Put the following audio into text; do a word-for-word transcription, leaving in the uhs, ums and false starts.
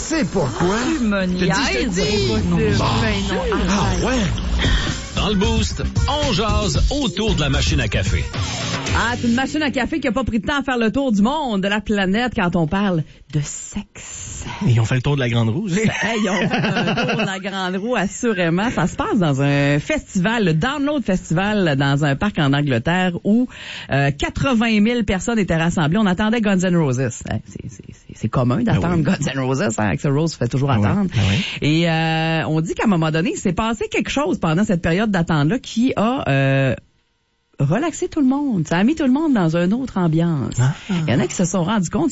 sais pourquoi. Tu me niaises. Ah ouais? Dans le Boost, on jase autour de la machine à café. Ah, c'est une machine à café qui a pas pris de temps à faire le tour du monde, de la planète, quand on parle de sexe. Ils ont fait le tour de la Grande Roue, aussi. Hey, ils ont fait un tour de la Grande Roue, assurément. Ça se passe dans un festival, le Download Festival, dans un parc en Angleterre, où euh, quatre-vingt mille personnes étaient rassemblées. On attendait Guns N' Roses. Hein, c'est, c'est, c'est, c'est commun d'attendre ah oui. Guns N' Roses. Hein, Axl Rose fait toujours ah attendre. Oui. Ah oui. Et euh, on dit qu'à un moment donné, il s'est passé quelque chose pendant cette période d'attente-là qui a... Euh, relaxer tout le monde. Ça a mis tout le monde dans une autre ambiance. Ah, ah, Il y en a qui se sont rendus compte